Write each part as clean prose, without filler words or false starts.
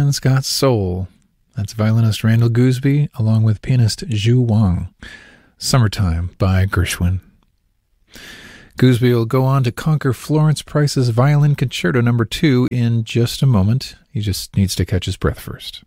Violins Got Soul. That's violinist Randall Gooseby along with pianist Zhu Wang. Summertime by Gershwin. Gooseby will go on to conquer Florence Price's Violin Concerto No. 2 in just a moment. He just needs to catch his breath first.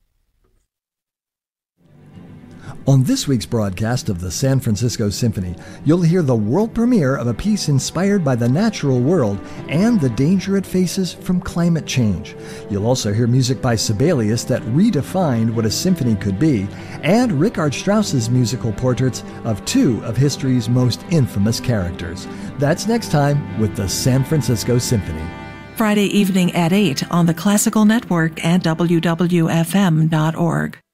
On this week's broadcast of the San Francisco Symphony, you'll hear the world premiere of a piece inspired by the natural world and the danger it faces from climate change. You'll also hear music by Sibelius that redefined what a symphony could be, and Richard Strauss's musical portraits of two of history's most infamous characters. That's next time with the San Francisco Symphony. Friday evening at 8 on the Classical Network and WWFM.org.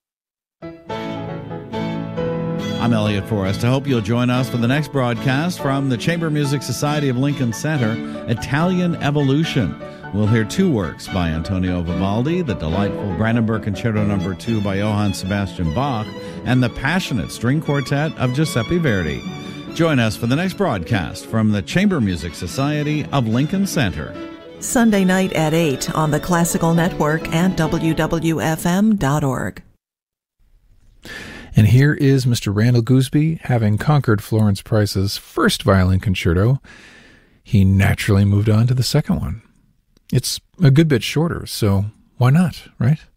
I'm Elliot Forrest. I hope you'll join us for the next broadcast from the Chamber Music Society of Lincoln Center, Italian Evolution. We'll hear two works by Antonio Vivaldi, the delightful Brandenburg Concerto No. 2 by Johann Sebastian Bach, and the passionate string quartet of Giuseppe Verdi. Join us for the next broadcast from the Chamber Music Society of Lincoln Center. Sunday night at 8 on the Classical Network and WWFM.org. And here is Mr. Randall Gooseby, having conquered Florence Price's first violin concerto. He naturally moved on to the second one. It's a good bit shorter, so why not, right?